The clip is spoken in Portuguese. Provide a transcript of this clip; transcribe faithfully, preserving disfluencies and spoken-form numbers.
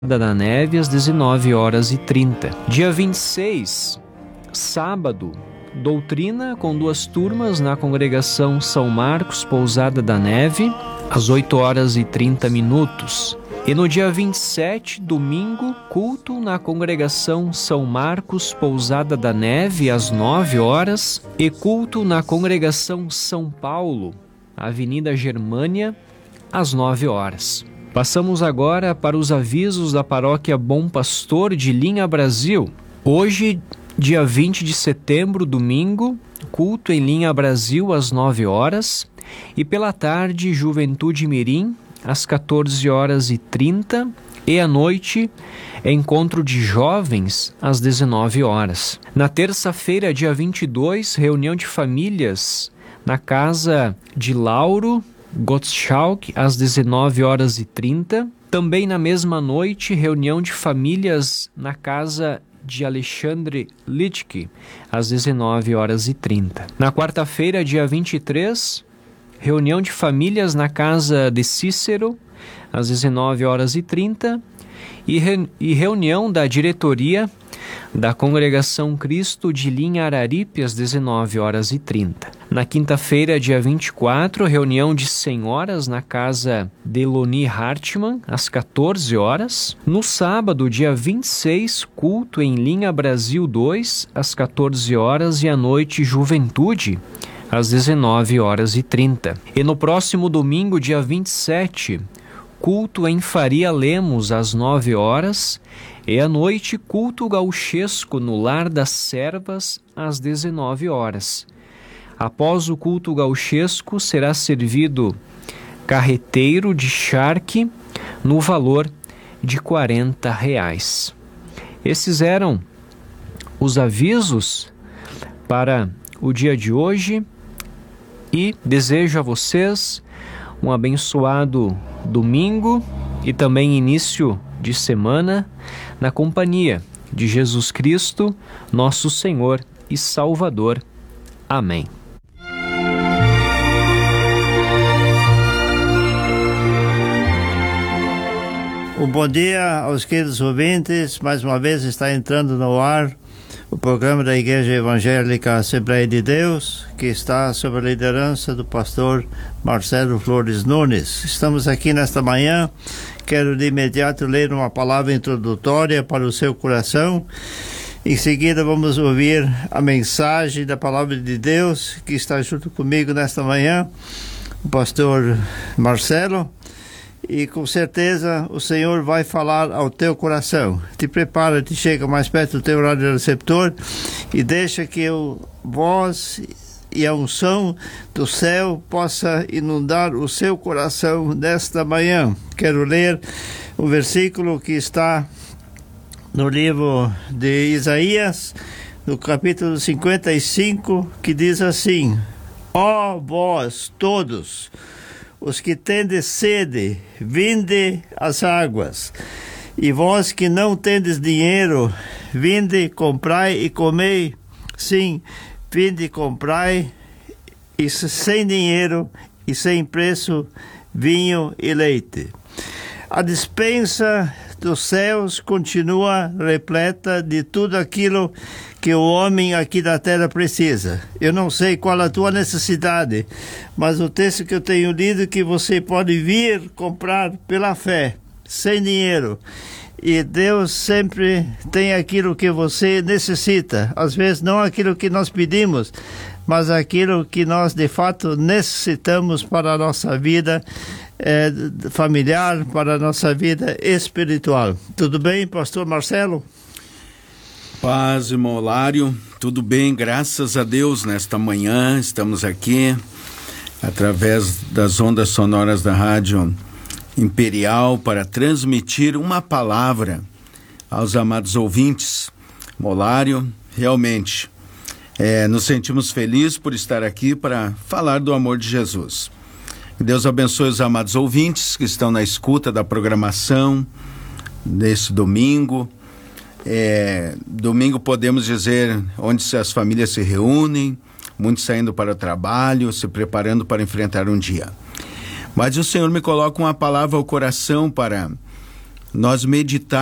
da Neve às dezenove horas e trinta. Dia vinte e seis, sábado, doutrina com duas turmas na congregação São Marcos, Pousada da Neve, às oito horas e trinta minutos. E no dia vinte e sete, domingo, culto na congregação São Marcos, Pousada da Neve, às nove horas, e culto na congregação São Paulo, Avenida Germânia, às nove horas. Passamos agora para os avisos da paróquia Bom Pastor de Linha Brasil. Hoje, dia vinte de setembro, domingo, culto em Linha Brasil às nove horas, e pela tarde, Juventude Mirim, às quatorze horas e trinta, e à noite, encontro de jovens às dezenove horas. Na terça-feira, dia vinte e dois, reunião de famílias na casa de Lauro Gottschalk, às dezenove horas e trinta. Também na mesma noite, reunião de famílias na casa de Alexandre Littke, às dezenove horas e trinta. Na quarta-feira, dia vinte e três, reunião de famílias na casa de Cícero, às dezenove horas e trinta. E, re... e reunião da diretoria da Congregação Cristo de Linha Araripe, às dezenove horas e trinta. Na quinta-feira, dia vinte e quatro, reunião de senhoras na casa de Loni Hartmann, às quatorze horas. No sábado, dia vinte e seis, culto em Linha Brasil dois, às quatorze horas, e à noite, Juventude, às dezenove horas e trinta. E no próximo domingo, dia vinte e sete, culto em Faria Lemos, às nove horas, e à noite, culto gauchesco no Lar das Servas, às dezenove horas. Após o culto gauchesco, será servido carreteiro de charque no valor de quarenta reais. Esses eram os avisos para o dia de hoje, e desejo a vocês um abençoado domingo e também início de semana na companhia de Jesus Cristo, nosso Senhor e Salvador. Amém. Um bom dia aos queridos ouvintes. Mais uma vez está entrando no ar o programa da Igreja Evangélica Assembleia de Deus, que está sob a liderança do pastor Marcelo Flores Nunes. Estamos aqui nesta manhã. Quero de imediato ler uma palavra introdutória para o seu coração. Em seguida vamos ouvir a mensagem da palavra de Deus, que está junto comigo nesta manhã, o pastor Marcelo. E com certeza o Senhor vai falar ao teu coração. Te prepara, te chega mais perto do teu radioreceptor e deixa que a voz e a unção do céu possa inundar o seu coração nesta manhã. Quero ler um versículo que está no livro de Isaías, no capítulo cinquenta e cinco, que diz assim: ó vós todos os que tendes sede, vinde às águas. E vós que não tendes dinheiro, vinde, comprai e comei. Sim, vinde, comprai, e sem dinheiro e sem preço, vinho e leite. A despensa dos céus continua repleta de tudo aquilo que o homem aqui da terra precisa. Eu não sei qual a tua necessidade, mas o texto que eu tenho lido é que você pode vir comprar pela fé, sem dinheiro. E Deus sempre tem aquilo que você necessita. Às vezes não aquilo que nós pedimos, mas aquilo que nós de fato necessitamos para a nossa vida é, familiar, para a nossa vida espiritual. Tudo bem, pastor Marcelo? Paz, irmão Olário, tudo bem, graças a Deus. Nesta manhã estamos aqui através das ondas sonoras da Rádio Imperial para transmitir uma palavra aos amados ouvintes. Olário, realmente é, nos sentimos felizes por estar aqui para falar do amor de Jesus. Deus abençoe os amados ouvintes que estão na escuta da programação desse domingo. É, domingo podemos dizer onde as famílias se reúnem, muitos saindo para o trabalho, se preparando para enfrentar um dia. Mas o Senhor me coloca uma palavra ao coração para nós meditamos